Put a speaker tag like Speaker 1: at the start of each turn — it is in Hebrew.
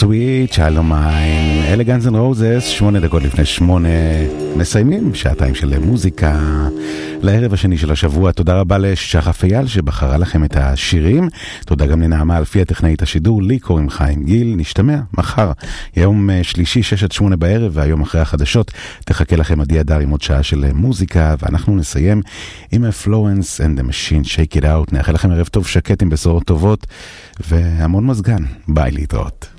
Speaker 1: Sweet Child of Mine, אלה Guns N' Roses, 8 דקות לפני 8, מסיימים שעתיים של מוזיקה לערב השני של השבוע. תודה רבה לשחף אייל שבחרה לכם את השירים, תודה גם לנעמה אלפי הטכנאית השידור, לי קוראים חיים גיל. נשתמע מחר, יום שלישי 6-8 בערב, והיום אחרי החדשות תחכה לכם עדי אדר עם עוד שעה של מוזיקה, ואנחנו נסיים עם Florence and the Machine, Shake It Out. נאחל לכם ערב טוב שקט עם בשורות טובות והמון מזגן. ביי, להתראות.